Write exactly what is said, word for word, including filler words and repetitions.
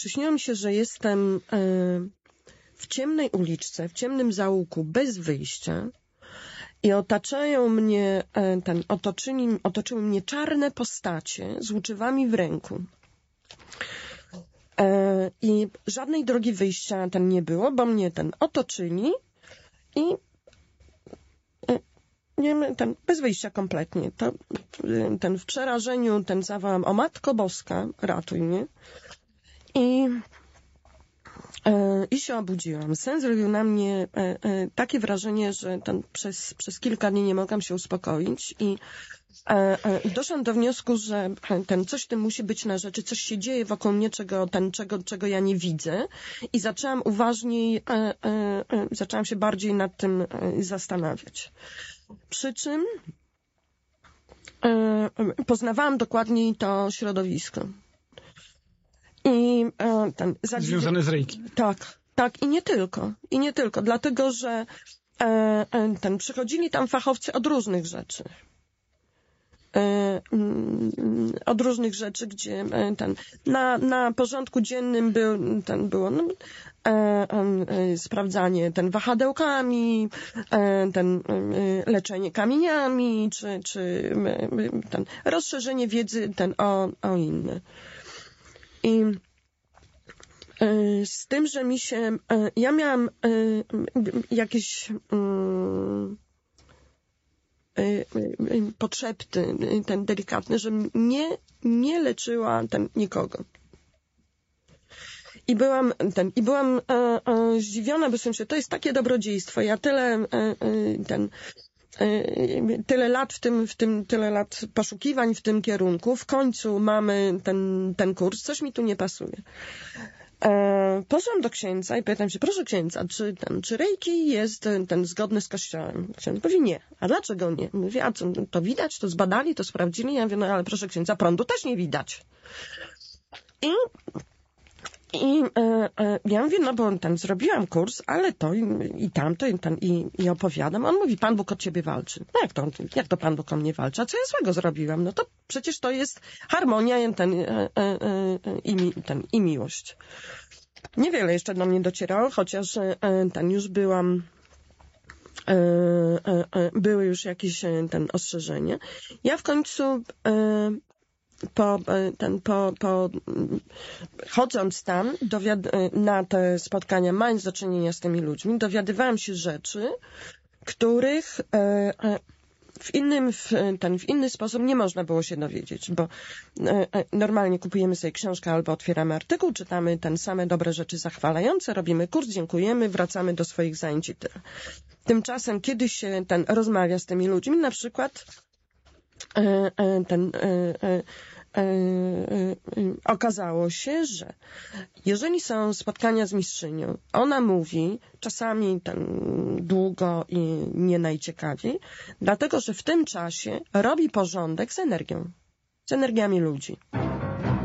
przyśniło mi się, że jestem w ciemnej uliczce, w ciemnym zaułku, bez wyjścia i otaczają mnie, ten, otoczyli, otoczyły mnie czarne postacie z łuczywami w ręku. I żadnej drogi wyjścia ten nie było, bo mnie ten otoczyli i nie wiem, ten bez wyjścia kompletnie. To, ten w przerażeniu ten zawołam: o Matko Boska, ratuj mnie. I, e, i się obudziłam. Sen zrobił na mnie e, e, takie wrażenie, że ten, przez, przez kilka dni nie mogłam się uspokoić i e, e, doszłam do wniosku, że ten coś w tym musi być na rzeczy, coś się dzieje wokół mnie, czego, ten, czego, czego ja nie widzę. I zaczęłam uważniej, e, e, e, zaczęłam się bardziej nad tym e, zastanawiać. Przy czym e, poznawałam dokładniej to środowisko. I e, ten, związane z reiki. Tak, tak i nie tylko. I nie tylko, dlatego że e, e, ten, przychodzili tam fachowcy od różnych rzeczy. E, mm, od różnych rzeczy, gdzie e, ten, na, na porządku dziennym był, ten było no, e, e, sprawdzanie ten wahadełkami, e, ten e, leczenie kamieniami, czy, czy e, ten, rozszerzenie wiedzy ten, o, o inne. I z tym, że mi się... Ja miałam jakieś podszepty, ten delikatny, że nie, nie leczyła ten nikogo. I byłam, ten, i byłam e, e, zdziwiona, bo sobie, to jest takie dobrodziejstwo. Ja tyle e, e, ten... tyle lat w tym, w tym, tyle lat poszukiwań w tym kierunku. W końcu mamy ten, ten kurs. Coś mi tu nie pasuje. E, poszłam do księdza i pytam się: proszę księdza, czy ten, czy reiki jest ten, ten zgodny z Kościołem? Ksiądz mówi: nie. A dlaczego nie? Mówi: a co, to widać, to zbadali, to sprawdzili? Ja mówię: no ale proszę księdza, prądu też nie widać. I I e, e, ja mówię: no bo tam zrobiłam kurs, ale to i, i tamto i, ten, i, i opowiadam. On mówi: Pan Bóg od ciebie walczy. No jak to, jak to Pan Bóg o mnie walczy? A co ja złego zrobiłam? No to przecież to jest harmonia ten, e, e, e, i, mi, ten, i miłość. Niewiele jeszcze do mnie docierało, chociaż e, ten już byłam, e, e, e, były już jakieś e, ten ostrzeżenia. Ja w końcu e, Po, ten, po, po, chodząc tam dowiad- na te spotkania, mając do czynienia z tymi ludźmi, dowiadywałam się rzeczy, których e, w, innym, w, ten, w inny sposób nie można było się dowiedzieć, bo e, normalnie kupujemy sobie książkę albo otwieramy artykuł, czytamy ten same dobre rzeczy zachwalające, robimy kurs, dziękujemy, wracamy do swoich zajęć i tyle. Tymczasem, kiedy się ten rozmawia z tymi ludźmi, na przykład ten, okazało się, że jeżeli są spotkania z mistrzynią, ona mówi czasami ten długo i nie najciekawiej, dlatego że w tym czasie robi porządek z energią, z energiami ludzi.